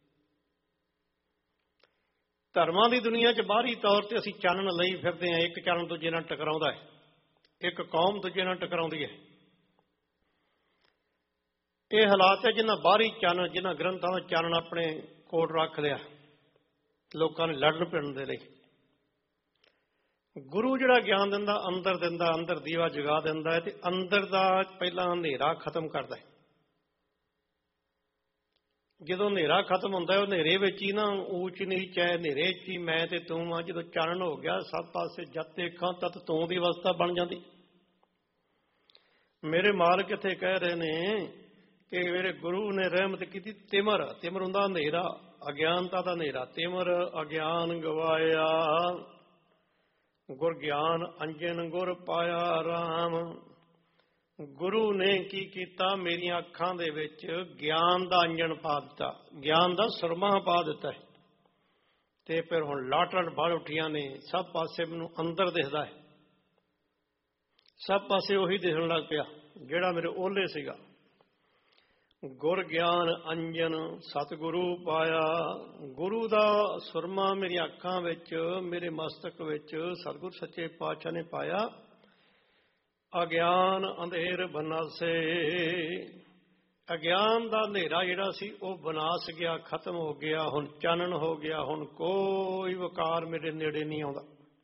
ਧਰਮਾਂ ਦੀ ਦੁਨੀਆ 'ਚ ਬਾਹਰੀ ਤੌਰ ਤੇ ਅਸੀਂ ਚਾਨਣ ਲਈ ਫਿਰਦੇ ਹਾਂ। ਇੱਕ ਚਾਨਣ ਦੂਜੇ ਨਾਲ ਟਕਰਾਉਂਦਾ ਹੈ, ਇੱਕ ਕੌਮ ਦੂਜੇ ਨਾਲ ਟਕਰਾਉਂਦੀ ਹੈ। ਇਹ ਹਾਲਾਤ ਹੈ ਜਿਨ੍ਹਾਂ ਬਾਹਰੀ ਚਾਨਣ, ਜਿਨ੍ਹਾਂ ਗ੍ਰੰਥਾਂ ਦਾ ਚਾਨਣ ਆਪਣੇ ਕੋਲ ਰੱਖ ਲਿਆ ਲੋਕਾਂ ਨੇ ਲੜਨ ਪਿੜਨ ਦੇ ਲਈ। ਗੁਰੂ ਜਿਹੜਾ ਗਿਆਨ ਦਿੰਦਾ, ਅੰਦਰ ਦਿੰਦਾ, ਅੰਦਰ ਦੀਵਾ ਜਗਾ ਦਿੰਦਾ ਹੈ ਤੇ ਅੰਦਰ ਦਾ ਪਹਿਲਾਂ ਹਨੇਰਾ ਖਤਮ ਕਰਦਾ ਹੈ। ਜਦੋਂ ਹਨੇਰਾ ਖਤਮ ਹੁੰਦਾ ਹੈ, ਉਹ ਹਨੇਰੇ ਵਿੱਚ ਹੀ ਨਾ ਊਚ ਨੀਚ ਹੈ, ਹਨੇਰੇ 'ਚ ਹੀ ਮੈਂ ਤੇ ਤੂੰ ਆ। ਜਦੋਂ ਚਾਨਣ ਹੋ ਗਿਆ ਸਭ ਪਾਸੇ ਜਦ ਦੇਖਾਂ ਤਦ ਤੂੰ ਦੀ ਅਵਸਥਾ ਬਣ ਜਾਂਦੀ। ਮੇਰੇ ਮਾਲਕ ਇੱਥੇ ਕਹਿ ਰਹੇ ਨੇ ਕਿ ਮੇਰੇ ਗੁਰੂ ਨੇ ਰਹਿਮਤ ਕੀਤੀ। ਤਿਮਰ, ਤਿਮਰ ਹੁੰਦਾ ਹਨੇਰਾ, ਅਗਿਆਨਤਾ ਦਾ ਹਨੇਰਾ। ਤਿਮਰ ਅਗਿਆਨ ਗਵਾਇਆ, ਗੁਰ ਗਿਆਨ ਅੰਜਨ ਗੁਰ ਪਾਇਆ ਰਾਮ। ਗੁਰੂ ਨੇ ਕੀ ਕੀਤਾ, ਮੇਰੀਆਂ ਅੱਖਾਂ ਦੇ ਵਿੱਚ ਗਿਆਨ ਦਾ ਅੰਜਨ ਪਾ ਦਿੱਤਾ, ਗਿਆਨ ਦਾ ਸੁਰਮਾ ਪਾ ਦਿੱਤਾ ਹੈ। ਤੇ ਫਿਰ ਹੁਣ ਲਾਟਣ ਬਲ ਉੱਠੀਆਂ ਨੇ, ਸਭ ਪਾਸੇ ਮੈਨੂੰ ਅੰਦਰ ਦਿਖਦਾ ਹੈ। ਸਭ ਪਾਸੇ ਉਹੀ ਦਿਖਣ ਲੱਗ ਪਿਆ ਜਿਹੜਾ ਮੇਰੇ ਓਹਲੇ ਸੀਗਾ। ਗੁਰ ਗਿਆਨ ਅੰਜਨ ਸਤਿਗੁਰੂ ਪਾਇਆ। ਗੁਰੂ ਦਾ ਸੁਰਮਾ ਮੇਰੀਆਂ ਅੱਖਾਂ ਵਿੱਚ, ਮੇਰੇ ਮਸਤਕ ਵਿੱਚ ਸਤਿਗੁਰ ਸੱਚੇ ਪਾਤਸ਼ਾਹ ਨੇ ਪਾਇਆ। ਅਗਿਆਨ ਅੰਧੇਰ ਬਨਾਸੇ, ਅਗਿਆਨ ਦਾ ਹਨੇਰਾ ਜਿਹੜਾ ਸੀ ਉਹ ਬਨਾਸ ਗਿਆ, ਖਤਮ ਹੋ ਗਿਆ। ਹੁਣ ਚਾਨਣ ਹੋ ਗਿਆ। ਹੁਣ ਕੋਈ ਵਕਾਰ ਮੇਰੇ ਨੇੜੇ ਨਹੀਂ ਆਉਂਦਾ।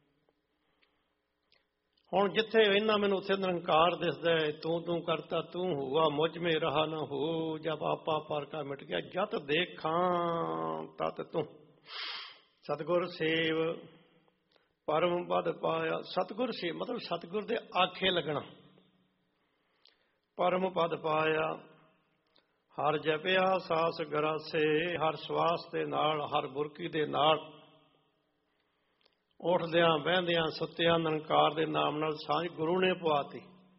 ਹੁਣ ਜਿੱਥੇ ਇਹਨਾਂ ਮੈਨੂੰ ਉੱਥੇ ਨਿਰੰਕਾਰ ਦਿਸਦਾ ਹੈ। ਤੂੰ ਕਰਤਾ ਤੂੰ ਹੁਆ, ਮੁਝ ਮੇ ਰਹਾ ਨਾ ਹੋ, ਜਬ ਆਪਾ ਪਰ ਕਾ ਮਿਟ ਗਿਆ, ਜਤ ਦੇਖਾਂ ਤਤ ਤੂੰ। ਸਤਿਗੁਰ ਸੇਵ ਪਰਮ ਪਦ ਪਾਇਆ। ਸਤਿਗੁਰ ਸੇਵ ਮਤਲਬ ਸਤਿਗੁਰ ਦੇ ਆਖੇ ਲੱਗਣਾ। ਪਰਮ ਪਦ ਪਾਇਆ, ਹਰ ਜਪਿਆ ਸਾਸ ਗਰਾਸੇ। ਹਰ ਸਵਾਸ ਦੇ ਨਾਲ, ਹਰ ਬੁਰਕੀ ਦੇ ਨਾਲ, ਉੱਠਦਿਆਂ ਬਹਿੰਦਿਆਂ ਸੁੱਤਿਆਂ ਨਿਰੰਕਾਰ ਦੇ ਨਾਮ ਨਾਲ ਸਾਂਝ ਗੁਰੂ ਨੇ ਪਵਾਤੀ।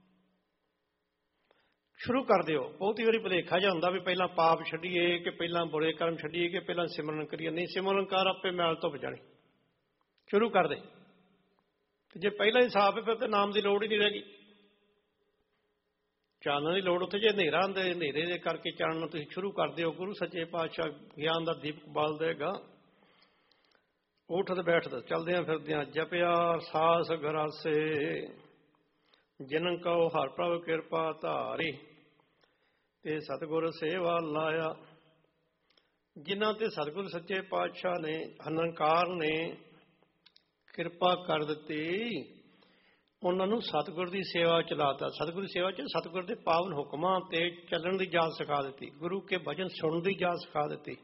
ਸ਼ੁਰੂ ਕਰ ਦਿਓ। ਬਹੁਤੀ ਵਾਰੀ ਭੁਲੇਖਾ ਜਿਹਾ ਹੁੰਦਾ ਵੀ ਪਹਿਲਾਂ ਪਾਪ ਛੱਡੀਏ ਕਿ ਪਹਿਲਾਂ ਬੁਰੇ ਕਰਮ ਛੱਡੀਏ ਕਿ ਪਹਿਲਾਂ ਸਿਮਰਨ ਕਰੀਏ। ਨਹੀਂ, ਸਿਮਰਨਕਾਰ ਆਪੇ ਮੈਲ ਧੁੱਪ ਜਾਣੀ। ਸ਼ੁਰੂ ਕਰ ਦੇ। ਜੇ ਪਹਿਲਾਂ ਹੀ ਸਾਫ਼ ਹੈ ਫਿਰ ਤੇ ਨਾਮ ਦੀ ਲੋੜ ਹੀ ਨਹੀਂ ਰਹਿ ਗਈ। ਚਾਨਣ ਦੀ ਲੋੜ ਉੱਥੇ ਜੇ ਹਨੇਰਾ ਹੁੰਦੇ, ਹਨੇਰੇ ਦੇ ਕਰਕੇ ਚਾਨਣ ਨੂੰ ਤੁਸੀਂ ਸ਼ੁਰੂ ਕਰ ਦਿਓ। ਗੁਰੂ ਸੱਚੇ ਪਾਤਸ਼ਾਹ ਗਿਆਨ ਦਾ ਦੀਪਕ ਬਾਲ ਦੇਗਾ। ਉੱਠਦ ਬੈਠਦ ਚਲਦਿਆਂ ਫਿਰਦਿਆਂ ਜਪਿਆ ਸਾਸ ਗਰਾਸੇ। ਜਿਨ ਕਉ ਹਰਿ ਪ੍ਰਭ ਕਿਰਪਾ ਧਾਰੀ, ਤੇ ਸਤਿਗੁਰ ਸੇਵਾ ਲਾਇਆ। ਜਿਨ੍ਹਾਂ ਤੇ ਸਤਿਗੁਰ ਸੱਚੇ ਪਾਤਸ਼ਾਹ ਨੇ, ਨਿਰੰਕਾਰ ਨੇ ਕਿਰਪਾ ਕਰ ਦਿੱਤੀ, ਉਹਨਾਂ ਨੂੰ ਸਤਿਗੁਰ ਦੀ ਸੇਵਾ ਚਲਾਤਾ। ਸਤਿਗੁਰ ਦੀ ਸੇਵਾ 'ਚ ਸਤਿਗੁਰ ਦੇ ਪਾਵਨ ਹੁਕਮਾਂ ਤੇ ਚੱਲਣ ਦੀ ਜਾਚ ਸਿਖਾ ਦਿੱਤੀ। ਗੁਰੂ ਕੇ ਭਜਨ ਸੁਣਨ ਦੀ ਜਾਚ ਸਿਖਾ ਦਿੱਤੀ।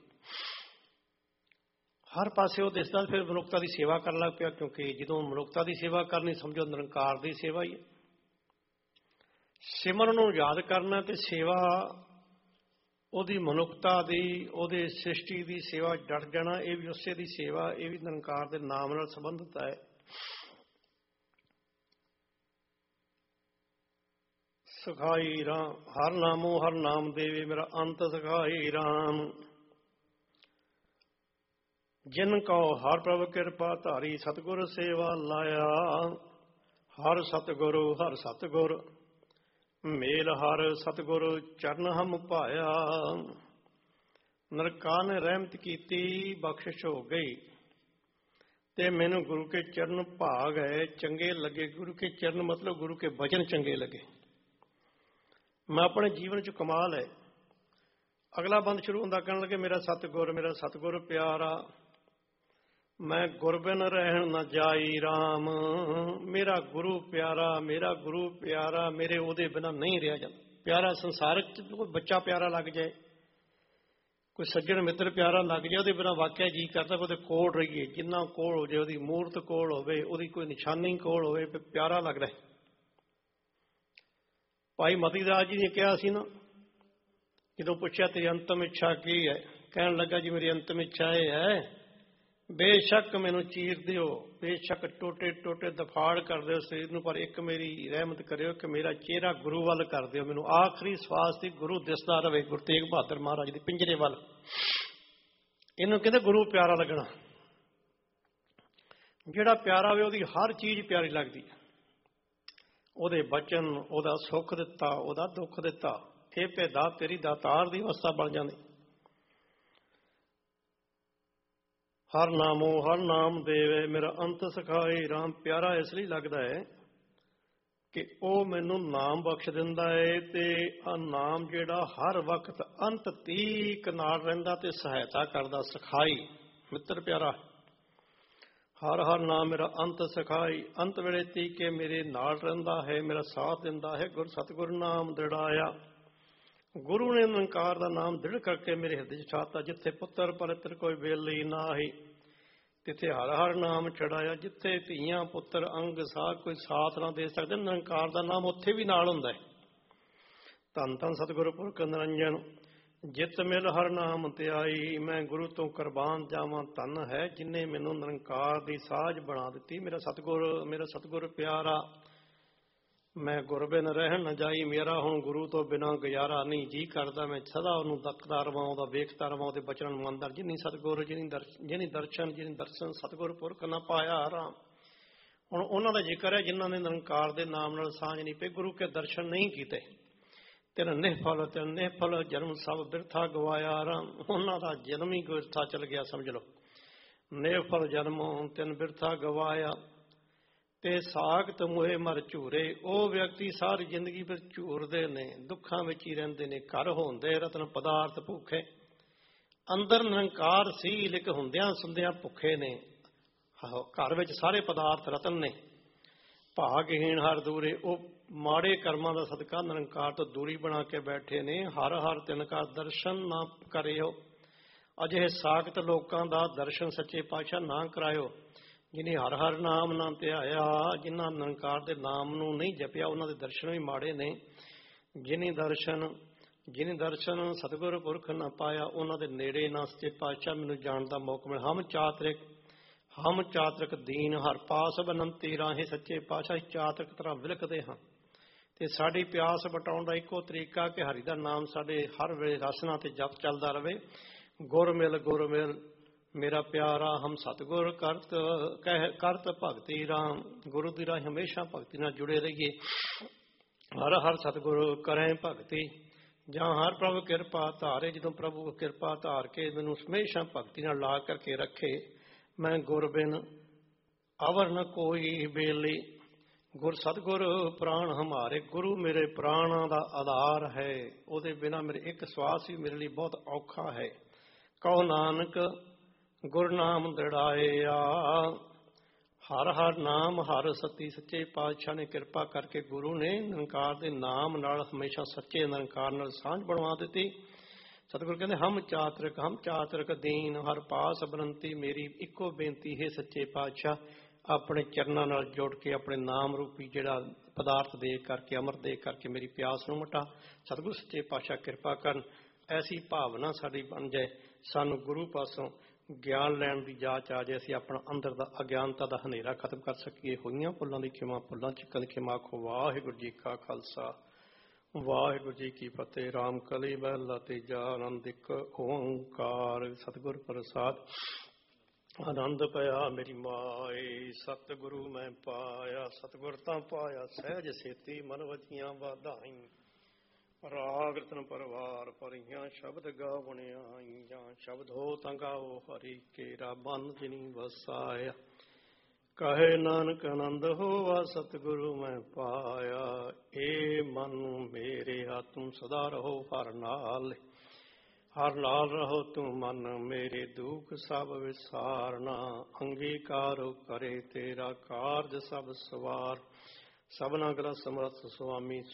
ਹਰ ਪਾਸੇ ਉਹ ਦਿਸਦਾ। ਫਿਰ ਮਨੁੱਖਤਾ ਦੀ ਸੇਵਾ ਕਰਨ ਲੱਗ ਪਿਆ। ਕਿਉਂਕਿ ਜਦੋਂ ਮਨੁੱਖਤਾ ਦੀ ਸੇਵਾ ਕਰਨੀ, ਸਮਝੋ ਨਿਰੰਕਾਰ ਦੀ ਸੇਵਾ ਹੀ ਹੈ। ਸਿਮਰਨ ਨੂੰ ਯਾਦ ਕਰਨਾ ਤੇ ਸੇਵਾ ਉਹਦੀ ਮਨੁੱਖਤਾ ਦੀ, ਉਹਦੇ ਸ੍ਰਿਸ਼ਟੀ ਦੀ ਸੇਵਾ ਡਟ ਜਾਣਾ, ਇਹ ਵੀ ਉਸੇ ਦੀ ਸੇਵਾ। ਇਹ ਵੀ ਨਿਰੰਕਾਰ ਦੇ ਨਾਮ ਨਾਲ ਸੰਬੰਧਿਤ ਹੈ। ਸਖਾਈ ਰਾਮ ਹਰ ਨਾਮੋ ਹਰ ਨਾਮ ਦੇਵੇ, ਮੇਰਾ ਅੰਤ ਸਖਾਈ ਰਾਮ। ਜਿਨ ਕਉ ਹਰ ਪ੍ਰਭ ਕਿਰਪਾ ਧਾਰੀ, ਸਤਿਗੁਰ ਸੇਵਾ ਲਾਇਆ। ਹਰ ਸਤਿਗੁਰੂ ਹਰ ਸਤਿਗੁਰ ਮੇਲ, ਹਰ ਸਤਿਗੁਰ ਚਰਨ ਹਮ ਭਾਇਆ। ਨਿਰੰਕਾਰ ਨੇ ਰਹਿਮਤ ਕੀਤੀ, ਬਖਸ਼ਿਸ਼ ਹੋ ਗਈ ਤੇ ਮੈਨੂੰ ਗੁਰੂ ਕੇ ਚਰਨ ਭਾ ਗਏ, ਚੰਗੇ ਲੱਗੇ। ਗੁਰੂ ਕੇ ਚਰਨ ਮਤਲਬ ਗੁਰੂ ਕੇ ਵਚਨ ਚੰਗੇ ਲੱਗੇ। ਮੈਂ ਆਪਣੇ ਜੀਵਨ 'ਚ ਕਮਾਲ ਹੈ। ਅਗਲਾ ਬੰਦ ਸ਼ੁਰੂ ਹੁੰਦਾ, ਕਹਿਣ ਲੱਗੇ ਮੇਰਾ ਸਤਿਗੁਰ ਪਿਆਰਾ, ਮੈਂ ਗੁਰਬਿਨ ਰਹਿਣ ਨਾ ਜਾਈ ਰਾਮ। ਮੇਰਾ ਗੁਰੂ ਪਿਆਰਾ, ਮੇਰਾ ਗੁਰੂ ਪਿਆਰਾ, ਮੇਰੇ ਉਹਦੇ ਬਿਨਾਂ ਨਹੀਂ ਰਿਹਾ ਜਾਂਦਾ। ਪਿਆਰਾ ਸੰਸਾਰਕ 'ਚ ਕੋਈ ਬੱਚਾ ਪਿਆਰਾ ਲੱਗ ਜਾਏ, ਕੋਈ ਸੱਜਣ ਮਿੱਤਰ ਪਿਆਰਾ ਲੱਗ ਜਾਏ, ਉਹਦੇ ਬਿਨਾਂ ਵਾਕਿਆ ਜੀ ਕਰਦਾ ਉਹਦੇ ਕੋਲ ਰਹੀਏ। ਜਿੰਨਾ ਕੋਲ ਹੋ ਜਾਏ, ਉਹਦੀ ਮੂਰਤ ਕੋਲ ਹੋਵੇ, ਉਹਦੀ ਕੋਈ ਨਿਸ਼ਾਨੀ ਕੋਲ ਹੋਵੇ, ਪਿਆਰਾ ਲੱਗਦਾ। ਭਾਈ ਮਤੀ ਦਾਸ ਜੀ ਨੇ ਕਿਹਾ ਸੀ ਨਾ, ਜਦੋਂ ਪੁੱਛਿਆ ਤੇਰੀ ਅੰਤਮ ਇੱਛਾ ਕੀ ਹੈ, ਕਹਿਣ ਲੱਗਾ ਜੀ ਮੇਰੀ ਅੰਤਮ ਇੱਛਾ ਇਹ ਹੈ, ਬੇਸ਼ੱਕ ਮੈਨੂੰ ਚੀਰ ਦਿਓ, ਬੇਸ਼ੱਕ ਟੋਟੇ ਟੋਟੇ ਦਫਾੜ ਕਰ ਦਿਓ ਸਰੀਰ ਨੂੰ, ਪਰ ਇੱਕ ਮੇਰੀ ਰਹਿਮਤ ਕਰਿਓ ਕਿ ਮੇਰਾ ਚਿਹਰਾ ਗੁਰੂ ਵੱਲ ਕਰ ਦਿਓ। ਮੈਨੂੰ ਆਖਰੀ ਸਵਾਸ ਦੀ ਗੁਰੂ ਦਿਸਦਾ ਰਹੇ, ਗੁਰੂ ਤੇਗ ਬਹਾਦਰ ਮਹਾਰਾਜ ਦੇ ਪਿੰਜਰੇ ਵੱਲ। ਇਹਨੂੰ ਕਹਿੰਦੇ ਗੁਰੂ ਪਿਆਰਾ ਲੱਗਣਾ। ਜਿਹੜਾ ਪਿਆਰਾ ਹੋਵੇ ਉਹਦੀ ਹਰ ਚੀਜ਼ ਪਿਆਰੀ ਲੱਗਦੀ। ਉਹਦੇ ਬਚਨ, ਉਹਦਾ ਸੁੱਖ ਦਿੱਤਾ, ਉਹਦਾ ਦੁੱਖ ਦਿੱਤਾ। ਇਹ ਭੇਦਾ ਤੇਰੀ ਦਾਤਾਰ ਦੀ ਅਵਸਥਾ ਬਣ ਜਾਂਦੀ। ਹਰ ਨਾਮੋ ਹਰ ਨਾਮ ਦੇਵੇ ਮੇਰਾ ਅੰਤ ਸਿਖਾਏ। ਰਾਮ ਪਿਆਰਾ ਇਸ ਲਈ ਲੱਗਦਾ ਹੈ ਕਿ ਉਹ ਮੈਨੂੰ ਨਾਮ ਬਖਸ਼ ਦਿੰਦਾ ਹੈ ਤੇ ਆ ਨਾਮ ਜਿਹੜਾ ਹਰ ਵਕਤ ਅੰਤ ਤੀਕ ਨਾਲ ਰਹਿੰਦਾ ਤੇ ਸਹਾਇਤਾ ਕਰਦਾ। ਸਿਖਾਈ ਮਿੱਤਰ ਪਿਆਰਾ, ਹਰ ਹਰ ਨਾਮ ਮੇਰਾ ਅੰਤ ਸਿਖਾਈ। ਅੰਤ ਵੇਲੇ ਤੀਕੇ ਮੇਰੇ ਨਾਲ ਰਹਿੰਦਾ ਹੈ, ਮੇਰਾ ਸਾਥ ਦਿੰਦਾ ਹੈ। ਗੁਰ ਸਤਿਗੁਰ ਨਾਮ ਦ੍ਰਿੜਾਇਆ। ਗੁਰੂ ਨੇ ਨਿਰੰਕਾਰ ਦਾ ਨਾਮ ਦ੍ਰਿੜ ਕਰਕੇ ਮੇਰੇ ਹਿਰਦੇ 'ਚ ਛਾਤਾ। ਜਿੱਥੇ ਪੁੱਤਰ ਪਰਿਤਰ ਕੋਈ ਵੇਲੀ ਨਾਹੀ, ਤਿੱਥੇ ਹਰ ਹਰ ਨਾਮ ਚੜਾਇਆ। ਜਿੱਥੇ ਧੀਆਂ ਪੁੱਤਰ ਅੰਗ ਸਾਖ ਕੋਈ ਸਾਥ ਨਾ ਦੇ ਸਕਦੇ, ਨਿਰੰਕਾਰ ਦਾ ਨਾਮ ਉੱਥੇ ਵੀ ਨਾਲ ਹੁੰਦਾ ਹੈ। ਧੰਨ ਧੰਨ ਸਤਿਗੁਰੂ ਪੁਰਖ ਨਿਰੰਜਨ, ਜਿਤ ਮਿਲ ਹਰ ਨਾਮ ਧਿਆਈ। ਮੈਂ ਗੁਰੂ ਤੋਂ ਕੁਰਬਾਨ ਜਾਵਾਂ, ਧੰਨ ਹੈ ਜਿਨੇ ਮੈਨੂੰ ਨਿਰੰਕਾਰ ਦੀ ਸਾਝ ਬਣਾ ਦਿੱਤੀ। ਮੇਰਾ ਸਤਿਗੁਰ ਪਿਆਰਾ, ਮੈਂ ਗੁਰ ਬਿਨ ਰਹਿਣ ਨਾ ਜਾਈ। ਮੇਰਾ ਹੁਣ ਗੁਰੂ ਤੋਂ ਬਿਨਾਂ ਗੁਜ਼ਾਰਾ ਨਹੀਂ। ਜੀ ਕਰਦਾ ਮੈਂ ਸਦਾ ਉਹਨੂੰ ਤੱਕਦਾ ਰਵਾਂ, ਉਹਦਾ ਵੇਖਦਾ ਰਵਾਂ, ਉਹਦੇ ਬਚਨਾਂ ਨੂੰ ਮੰਨਦਾ। ਜਿਨੀ ਸਤਿਗੁਰ ਜਿਹਨੀ ਦਰਸ਼ਨ ਸਤਿਗੁਰ ਪੁਰਖ ਨਾ ਪਾਇਆ ਆਰਾਮ। ਹੁਣ ਉਹਨਾਂ ਦਾ ਜ਼ਿਕਰ ਹੈ ਜਿਨ੍ਹਾਂ ਨੇ ਨਿਰੰਕਾਰ ਦੇ ਨਾਮ ਨਾਲ ਸਾਂਝ ਨਹੀਂ ਪਈ, ਗੁਰੂ ਕੇ ਦਰਸ਼ਨ ਨਹੀਂ ਕੀਤੇ। ਤੇਰਾ ਨਿਹਫਲ ਜਨਮ ਸਭ ਬਿਰਥਾ ਗਵਾਇਆ ਆਰਾਮ। ਉਹਨਾਂ ਦਾ ਜਨਮ ਹੀ ਬਿਰਥਾ ਚਲ ਗਿਆ, ਸਮਝ ਲਓ। ਨਿਹਫਲ ਜਨਮ ਤਿੰਨ ਬਿਰਥਾ ਗਵਾਇਆ ਤੇ ਸਾਖਤ ਮੋਏ ਮਰ ਝੂਰੇ। ਉਹ ਵਿਅਕਤੀ ਸਾਰੀ ਜ਼ਿੰਦਗੀ ਫਿਰ ਝੂਰਦੇ ਨੇ, ਦੁੱਖਾਂ ਵਿੱਚ ਹੀ ਰਹਿੰਦੇ ਨੇ। ਘਰ ਹੁੰਦੇ ਰਤਨ ਪਦਾਰਥ ਭੁੱਖੇ, ਅੰਦਰ ਨਿਰੰਕਾਰ ਸੀ ਲੇਕਿਨ ਹੁੰਦਿਆਂ ਸੁਣਦਿਆਂ ਭੁੱਖੇ ਨੇ। ਘਰ ਵਿੱਚ ਸਾਰੇ ਪਦਾਰਥ ਰਤਨ ਨੇ। ਭਾਗਹੀਣ ਹਰ ਦੂਰੇ, ਉਹ ਮਾੜੇ ਕਰਮਾਂ ਦਾ ਸਦਕਾ ਨਿਰੰਕਾਰ ਤੋਂ ਦੂਰੀ ਬਣਾ ਕੇ ਬੈਠੇ ਨੇ। ਹਰ ਹਰ ਤਿੰਨ ਕਾ ਦਰਸ਼ਨ ਨਾ ਕਰਿਓ। ਅਜਿਹੇ ਸਾਖਤ ਲੋਕਾਂ ਦਾ ਦਰਸ਼ਨ ਸੱਚੇ ਪਾਤਸ਼ਾਹ ਨਾ ਕਰਾਇਓ। ਜਿਹਨੇ ਹਰ ਹਰ ਨਾਮ ਨਾ ਧਿਆਇਆ, ਜਿਨ੍ਹਾਂ ਨਿਰੰਕਾਰ ਦੇ ਨਾਮ ਨੂੰ ਨਹੀਂ ਜਪਿਆ, ਉਹਨਾਂ ਦੇ ਦਰਸ਼ਨ ਵੀ ਮਾੜੇ ਨੇ। ਜਿਹਨੇ ਦਰਸ਼ਨ ਸਤਿਗੁਰ ਪੁਰਖ ਨਾ ਪਾਇਆ, ਉਹਨਾਂ ਦੇ ਨੇੜੇ ਨਾ ਸੱਚੇ ਪਾਤਸ਼ਾਹ ਮੈਨੂੰ ਜਾਣ ਦਾ ਮੌਕਾ ਮਿਲਿਆ। ਹਮ ਚਾਤਰਿਕ ਦੀਨ ਹਰ ਪਾਸ ਬਨੰਤੀ ਰਾਹੇ। ਸੱਚੇ ਪਾਤਸ਼ਾਹ ਚਾਤਰਿਕ ਤਰ੍ਹਾਂ ਵਿਲਕਦੇ ਹਾਂ ਤੇ ਸਾਡੀ ਪਿਆਸ ਬਟਾਉਣ ਦਾ ਇੱਕੋ ਤਰੀਕਾ ਕਿ ਹਰੀ ਦਾ ਨਾਮ ਸਾਡੇ ਹਰ ਵੇਲੇ ਰਸਨਾ ਤੇ ਜਪ ਚੱਲਦਾ ਰਵੇ। ਗੁਰ ਮਿਲ ਮੇਰਾ ਪਿਆਰਾ, ਹਮ ਸਤਿਗੁਰ ਕਰਤ ਭਗਤੀ ਰਾਮ। ਗੁਰੂ ਦੀ ਰਾਹ ਹਮੇਸ਼ਾ ਭਗਤੀ ਨਾਲ ਜੁੜੇ ਰਹੀਏ। ਹਰ ਹਰ ਸਤਿਗੁਰੂ ਕਰੇ ਭਗਤੀ, ਜਾਂ ਹਰ ਪ੍ਰਭੂ ਕਿਰਪਾ ਧਾਰੇ। ਜਦੋਂ ਪ੍ਰਭੂ ਕਿਰਪਾ ਧਾਰ ਕੇ ਮੈਨੂੰ ਹਮੇਸ਼ਾ ਭਗਤੀ ਨਾਲ ਲਾ ਕਰਕੇ ਰੱਖੇ। ਮੈਂ ਗੁਰ ਬਿਨ ਅਵਰ ਨ ਕੋਈ ਬੇਲੀ। ਗੁਰ ਸਤਿਗੁਰ ਪ੍ਰਾਣ ਹਮਾਰੇ। ਗੁਰੂ ਮੇਰੇ ਪ੍ਰਾਣਾਂ ਦਾ ਆਧਾਰ ਹੈ। ਉਹਦੇ ਬਿਨਾਂ ਮੇਰੇ ਇੱਕ ਸਵਾਸ ਵੀ ਮੇਰੇ ਲਈ ਬਹੁਤ ਔਖਾ ਹੈ। ਕਹੋ ਨਾਨਕ ਗੁਰ ਨਾਮ ਦ੍ਰਿੜਾਇਆ। ਹਰ ਹਰ ਨਾਮ ਹਰ ਸਤੀ। ਸੱਚੇ ਪਾਤਸ਼ਾਹ ਨੇ ਕਿਰਪਾ ਕਰਕੇ ਗੁਰੂ ਨੇ ਨਿਰੰਕਾਰ ਦੇ ਨਾਮ ਨਾਲ ਹਮੇਸ਼ਾ ਸੱਚੇ ਨਿਰੰਕਾਰ ਨਾਲ ਸਾਂਝ ਬਣਵਾ ਦਿੱਤੀ। ਸਤਿਗੁਰੂ ਕਹਿੰਦੇ ਹਮ ਚਾਤਰਿਕ ਦੀਨ ਹਰ ਪਾਸ ਬਨੰਤੀ। ਮੇਰੀ ਇੱਕੋ ਬੇਨਤੀ ਹੈ ਸੱਚੇ ਪਾਤਸ਼ਾਹ, ਆਪਣੇ ਚਰਨਾਂ ਨਾਲ ਜੁੜ ਕੇ ਆਪਣੇ ਨਾਮ ਰੂਪੀ ਜਿਹੜਾ ਪਦਾਰਥ ਦੇ ਕਰਕੇ, ਅੰਮ੍ਰਿਤ ਦੇ ਕਰਕੇ ਮੇਰੀ ਪਿਆਸ ਨੂੰ ਮਿਟਾ। ਸਤਿਗੁਰੂ ਸੱਚੇ ਪਾਤਸ਼ਾਹ ਕਿਰਪਾ ਕਰਨ, ਐਸੀ ਭਾਵਨਾ ਸਾਡੀ ਬਣ ਜਾਏ, ਸਾਨੂੰ ਗੁਰੂ ਪਾਸੋਂ ਗਿਆਨ ਲੈਣ ਦੀ ਜਾਚ ਆ ਜਾਏ। ਅਸੀਂ ਆਪਣਾ ਅੰਦਰ ਦਾ ਅਗਿਆਨਤਾ ਦਾ ਹਨੇਰਾ ਖਤਮ ਕਰ ਸਕੀਏ। ਹੋਈਆਂ ਭੁੱਲਾਂ ਦੀ ਖਿਮਾ, ਭੁੱਲਾਂ ਚਿੱਕਣ ਖਿਮਾ ਆਖੋ। ਵਾਹਿਗੁਰੂ ਜੀ ਕਾ ਖਾਲਸਾ, ਵਾਹਿਗੁਰੂ ਜੀ ਕੀ ਫਤਿਹ। ਰਾਮ ਕਲੀ ਮਹਲਾ ਤੀਜਾ। ਆਨੰਦ ਇੱਕ ਓੰਕਾਰ। ਸਤਿਗੁਰ ਪ੍ਰਸਾਦ ਆਨੰਦ ਪਿਆ ਮੇਰੀ ਮਾਏ। ਸਤਿਗੁਰੂ ਮੈਂ ਪਾਇਆ, ਸਤਿਗੁਰ ਤਾਂ ਪਾਇਆ ਸਹਿਜ ਸੇਤੀ। ਮਨ ਵਧੀਆਂ ਵਾਧਾਈ, ਰਾਗ ਰਤਨ ਪਰਵਾਰ ਭਰੀਆਂ। ਸ਼ਬਦ ਗਾਵਣਿਆ ਸ਼ਬਦ ਹੋ ਤਾਂ ਗਾਓ ਹਰੀ ਕੇਰਾ। ਮਨ ਜਿਨੀ ਵਸਾਇਆ, ਕਹੇ ਨਾਨਕ ਆਨੰਦ ਹੋਵਾ। ਸਤਿਗੁਰੂ ਮੈਂ ਪਾਇਆ। ਏ ਮਨ ਮੇਰੇ ਆਤਮ ਸਦਾ ਰਹੋ ਹਰ ਨਾਲ ਰਹੋ ਤੂੰ ਮਨ ਮੇਰੇ। ਦੁਖ ਸਭ ਵਿਸਾਰਨਾ, ਅੰਗੀਕਾਰ ਕਰੇ ਤੇਰਾ ਕਾਰਜ ਸਭ ਸਵਾਰ। ਸਭਨਾ ਗ੍ਰੰਥ ਸਮਰੱਥ ਸੁਆਮੀ